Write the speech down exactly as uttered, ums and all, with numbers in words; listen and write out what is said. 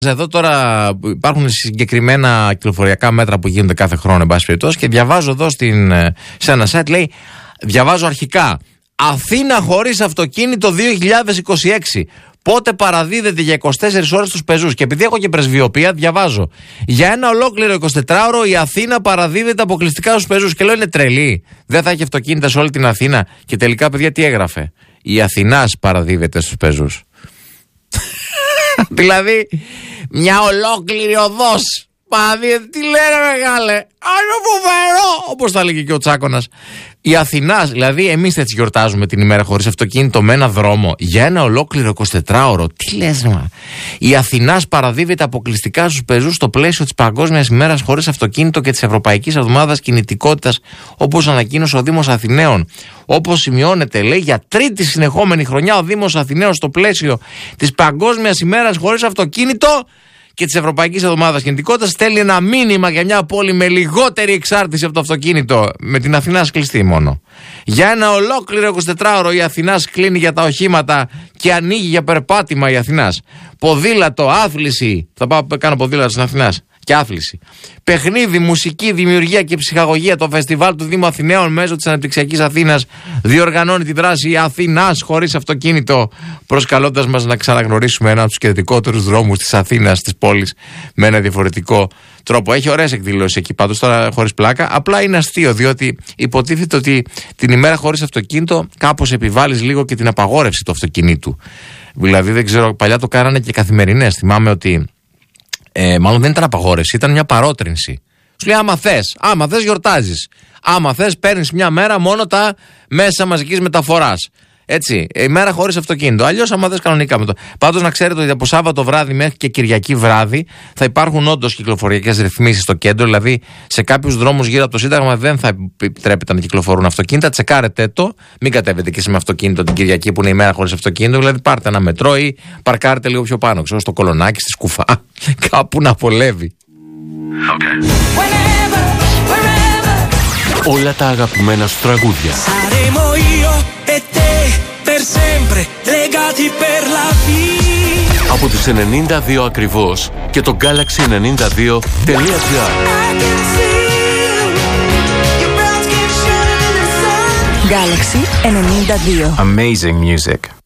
Εδώ τώρα υπάρχουν συγκεκριμένα κυκλοφοριακά μέτρα που γίνονται κάθε χρόνο, εν πάση περιπτώσει, και διαβάζω εδώ στην, σε ένα site, λέει, διαβάζω αρχικά, Αθήνα χωρίς αυτοκίνητο δύο χιλιάδες είκοσι έξι. Πότε παραδίδεται για είκοσι τέσσερις ώρες τους πεζούς. Και επειδή έχω και πρεσβειοποία, διαβάζω. Για ένα ολόκληρο εικοσιτετράωρο η Αθήνα παραδίδεται αποκλειστικά στους πεζούς. Και λέω, είναι τρελή. Δεν θα έχει αυτοκίνητα σε όλη την Αθήνα. Και τελικά, παιδιά, τι έγραφε? Η Αθηνάς παραδίδεται στους πεζούς. Δηλαδή, μια ολόκληρη οδός παραδίδεται. Τι λένε, μεγάλε? Άλλο φοβερό! Όπως θα έλεγε και ο Τσάκωνας. Η Αθηνάς, δηλαδή, εμείς έτσι γιορτάζουμε την ημέρα χωρίς αυτοκίνητο με ένα δρόμο για ένα ολόκληρο εικοσιτετράωρο. Τι λες, μα? Η Αθηνάς παραδίδεται αποκλειστικά στους πεζούς στο πλαίσιο της Παγκόσμιας ημέρας χωρίς αυτοκίνητο και της Ευρωπαϊκής Εβδομάδας Κινητικότητας, όπως ανακοίνωσε ο Δήμος Αθηναίων. Όπως σημειώνεται, λέει, για τρίτη συνεχόμενη χρονιά ο Δήμος Αθηναίων στο πλαίσιο της Παγκόσμιας ημέρας χωρίς αυτοκίνητο και της Ευρωπαϊκής Εβδομάδας Κινητικότητας στέλνει ένα μήνυμα για μια πόλη με λιγότερη εξάρτηση από το αυτοκίνητο, με την Αθηνά κλειστή μόνο. Για ένα ολόκληρο εικοσιτετράωρο η Αθηνά κλείνει για τα οχήματα και ανοίγει για περπάτημα η Αθηνά. Ποδήλατο, άθληση. Θα πάω κάνω ποδήλατο στην Αθηνά. Και άθληση. Παιχνίδι, μουσική, δημιουργία και ψυχαγωγία. Το φεστιβάλ του Δήμου Αθηναίων μέσω της Αναπτυξιακής Αθήνας διοργανώνει τη δράση η Αθηνάς χωρίς αυτοκίνητο, προσκαλώντας μας να ξαναγνωρίσουμε ένα από τους κεντρικότερους δρόμους της Αθήνας, της πόλης, με ένα διαφορετικό τρόπο. Έχει ωραίες εκδηλώσεις εκεί πάντως, τώρα χωρίς πλάκα. Απλά είναι αστείο, διότι υποτίθεται ότι την ημέρα χωρίς αυτοκίνητο κάπως επιβάλλεις λίγο και την απαγόρευση του αυτοκινήτου. Δηλαδή, δεν ξέρω, παλιά το κάνανε και καθημερινές. Θυμάμαι ότι. Ε, μάλλον δεν ήταν απαγόρευση, ήταν μια παρότρινση. Σου λέει, άμα θες, άμα θες γιορτάζεις. Άμα θες παίρνεις μια μέρα μόνο τα μέσα μαζικής μεταφοράς. Έτσι, η μέρα χωρίς αυτοκίνητο. Αλλιώς, άμα θες κανονικά με το. Πάντως, να ξέρετε ότι από Σάββατο βράδυ μέχρι και Κυριακή βράδυ θα υπάρχουν όντως κυκλοφοριακές ρυθμίσεις στο κέντρο. Δηλαδή, σε κάποιους δρόμους γύρω από το Σύνταγμα δεν θα επιτρέπεται να κυκλοφορούν αυτοκίνητα. Τσεκάρετε το. Μην κατέβετε και σε με αυτοκίνητο την Κυριακή που είναι η μέρα χωρίς αυτοκίνητο. Δηλαδή, πάρτε ένα μετρό ή παρκάρετε λίγο πιο πάνω. Ξέρω, στο Κολονάκι, στη Σκουφά. Κάπου να βολεύει. Okay. Όλα τα αγαπημένα σου τραγούδια. Από τους ενενήντα δύο ακριβώς και το Galaxy ενενήντα δύο τελεία gr. Galaxy ενενήντα δύο. Amazing music.